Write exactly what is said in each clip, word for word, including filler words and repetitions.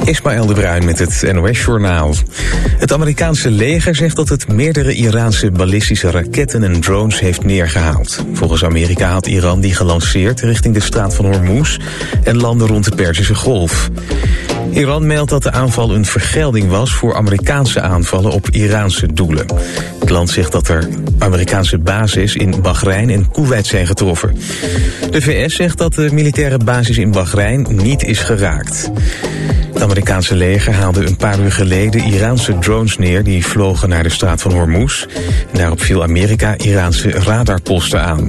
Ismaël de Bruin met het N O S-journaal. Het Amerikaanse leger zegt dat het meerdere Iraanse ballistische raketten en drones heeft neergehaald. Volgens Amerika had Iran die gelanceerd richting de straat van Hormuz en landen rond de Perzische Golf. Iran meldt dat de aanval een vergelding was voor Amerikaanse aanvallen op Iraanse doelen. Het land zegt dat er Amerikaanse bases in Bahrein en Koeweit zijn getroffen. De V S zegt dat de militaire basis in Bahrein niet is geraakt. Het Amerikaanse leger haalde een paar uur geleden Iraanse drones neer die vlogen naar de straat van Hormuz. En daarop viel Amerika Iraanse radarposten aan.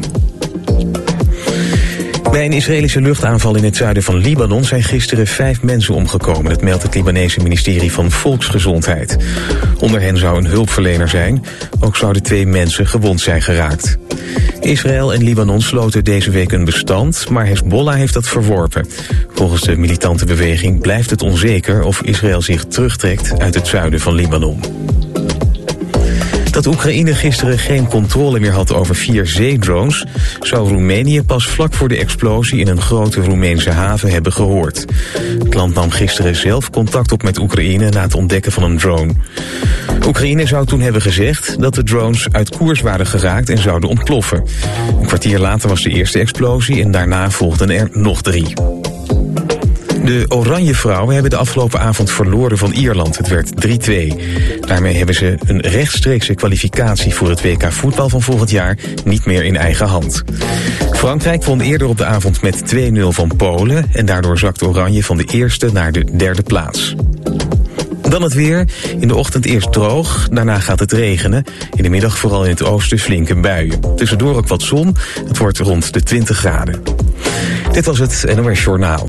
Bij een Israëlische luchtaanval in het zuiden van Libanon zijn gisteren vijf mensen omgekomen. Dat meldt het Libanese ministerie van Volksgezondheid. Onder hen zou een hulpverlener zijn. Ook zouden twee mensen gewond zijn geraakt. Israël en Libanon sloten deze week een bestand, maar Hezbollah heeft dat verworpen. Volgens de militante beweging blijft het onzeker of Israël zich terugtrekt uit het zuiden van Libanon. Dat Oekraïne gisteren geen controle meer had over vier zeedrones, zou Roemenië pas vlak voor de explosie in een grote Roemeense haven hebben gehoord. Het land nam gisteren zelf contact op met Oekraïne na het ontdekken van een drone. Oekraïne zou toen hebben gezegd dat de drones uit koers waren geraakt en zouden ontploffen. Een kwartier later was de eerste explosie en daarna volgden er nog drie. De Oranje Vrouwen hebben de afgelopen avond verloren van Ierland. Het werd drie twee. Daarmee hebben ze een rechtstreekse kwalificatie voor het W K voetbal van volgend jaar niet meer in eigen hand. Frankrijk won eerder op de avond met twee nul van Polen en daardoor zakt Oranje van de eerste naar de derde plaats. Dan het weer. In de ochtend eerst droog, daarna gaat het regenen. In de middag vooral in het oosten flinke buien. Tussendoor ook wat zon. Het wordt rond de twintig graden. Dit was het N O S Journaal.